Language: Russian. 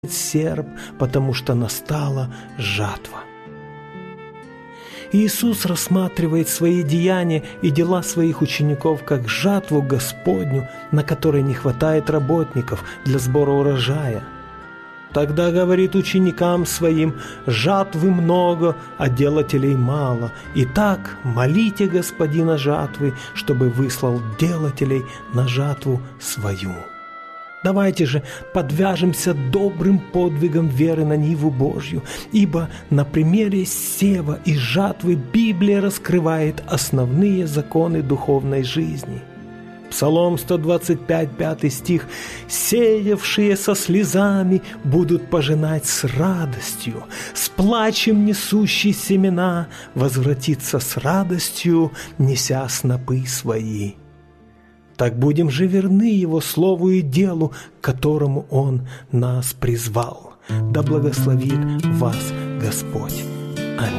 серп, потому что настала жатва. Иисус рассматривает свои деяния и дела своих учеников как жатву Господню, на которой не хватает работников для сбора урожая. Тогда говорит ученикам своим: «Жатвы много, а делателей мало. Итак, молите Господина жатвы, чтобы выслал делателей на жатву свою». Давайте же подвяжемся добрым подвигом веры на Ниву Божью, ибо на примере сева и жатвы Библия раскрывает основные законы духовной жизни. Псалом 125, 5 стих: «Сеявшие со слезами будут пожинать с радостью, с плачем несущие семена возвратиться с радостью, неся снопы свои». Так будем же верны Его Слову и делу, к которому Он нас призвал. Да благословит вас Господь.